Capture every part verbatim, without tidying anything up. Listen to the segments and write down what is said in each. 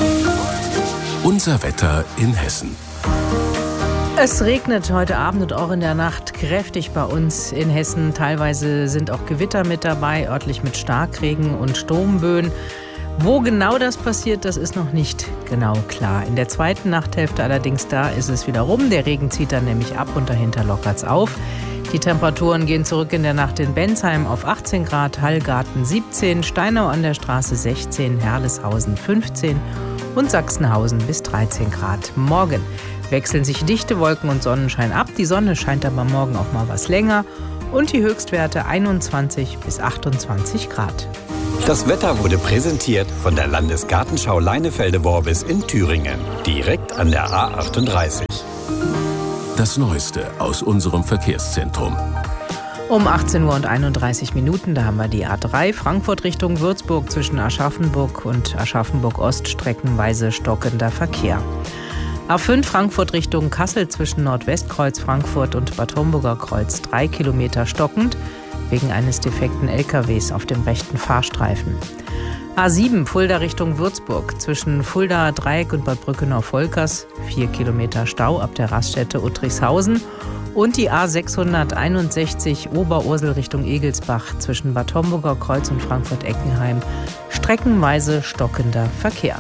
Unser Wetter in Hessen. Es regnet heute Abend und auch in der Nacht kräftig bei uns in Hessen. Teilweise sind auch Gewitter mit dabei, örtlich mit Starkregen und Sturmböen. Wo genau das passiert, das ist noch nicht genau klar. In der zweiten Nachthälfte allerdings, da ist es wieder rum. Der Regen zieht dann nämlich ab und dahinter lockert's auf. Die Temperaturen gehen zurück in der Nacht in Bensheim auf achtzehn Grad, Hallgarten siebzehn, Steinau an der Straße sechzehn, Herleshausen fünfzehn und Sachsenhausen bis dreizehn Grad. Morgen wechseln sich dichte Wolken und Sonnenschein ab. Die Sonne scheint aber morgen auch mal was länger. Und die Höchstwerte einundzwanzig bis achtundzwanzig Grad. Das Wetter wurde präsentiert von der Landesgartenschau Leinefelde-Worbis in Thüringen, direkt an der A achtunddreißig. Das Neueste aus unserem Verkehrszentrum. Um achtzehn Uhr und einunddreißig Minuten, da haben wir die A drei, Frankfurt Richtung Würzburg zwischen Aschaffenburg und Aschaffenburg-Ost streckenweise stockender Verkehr. A fünf Frankfurt Richtung Kassel zwischen Nordwestkreuz Frankfurt und Bad Homburger Kreuz drei Kilometer stockend wegen eines defekten L K Ws auf dem rechten Fahrstreifen. A sieben Fulda Richtung Würzburg zwischen Fulda Dreieck und Bad Brückenau-Volkers vier Kilometer Stau ab der Raststätte Uttrichshausen und die A sechshunderteinundsechzig Oberursel Richtung Egelsbach zwischen Bad Homburger Kreuz und Frankfurt-Eckenheim streckenweise stockender Verkehr.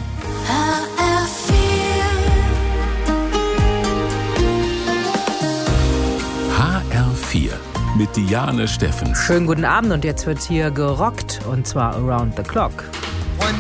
H R vier mit Diane Steffens. Schönen guten Abend und jetzt wird hier gerockt und zwar around the clock.